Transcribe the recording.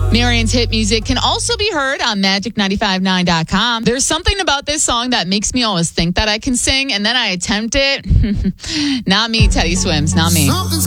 Marion's hit music can also be heard on Magic959.com. There's something about this song that makes me always think that I can sing, and then I attempt it. Not me, Teddy Swims, not me. Something's